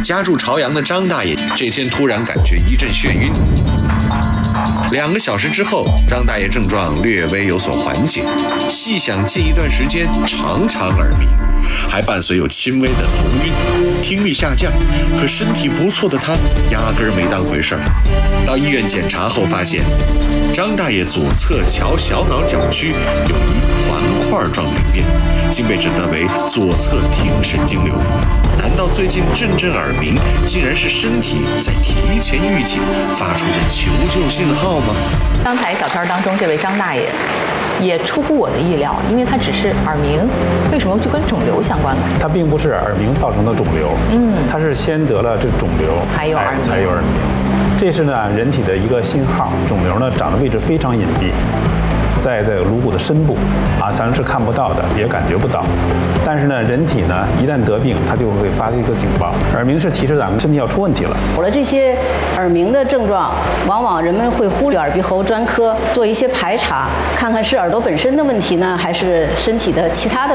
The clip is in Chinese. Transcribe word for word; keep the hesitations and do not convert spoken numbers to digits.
家住朝阳的张大爷这天突然感觉一阵眩晕。两个小时之后，张大爷症状略微有所缓解，细想近一段时间常常耳鸣，还伴随有轻微的头晕、听力下降。可身体不错的他压根儿没当回事儿。到医院检查后发现，张大爷左侧桥小脑角区有一团块状病变，竟被诊断为左侧挺神经瘤。难道最近阵阵耳鸣竟然是身体在提前预警发出的求救信号吗？ 刚才小片当中这位张大爷也出乎我的意料，因为他只是耳鸣，为什么就跟肿瘤相关了？ 它并不是耳鸣造成的肿瘤，嗯，它是先得了这肿瘤才有耳鸣， 才有耳鸣。这是呢人体的一个信号，肿瘤呢长的位置非常隐蔽。在这个颅骨的深部啊，咱们是看不到的，也感觉不到。但是呢，人体呢一旦得病，它就会发一个警报。耳鸣是提示咱们身体要出问题了。 有了这些耳鸣的症状，往往人们会忽略耳鼻喉专科做一些排查，看看是耳朵本身的问题呢，还是身体的其他的。